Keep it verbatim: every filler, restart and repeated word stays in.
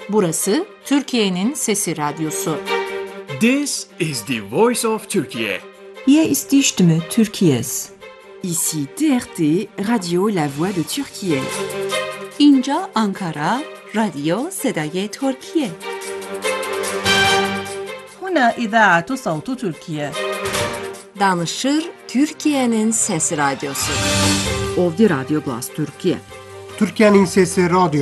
Burası Türkiye'nin Sesi Radyosu. This is the voice of Turkey. Hier ist die Stimme Türkiye's. Ici T R T, Radio La Voix de Türkiye. اینجا آنکارا، رادیو صدای ترکیه. هنا إذاعة صوت تركيا. Danışır Türkiye'nin Sesi Radyosu. Ovdje Radio Glas Türkiye. Türkiye'nin Sesi Radyo.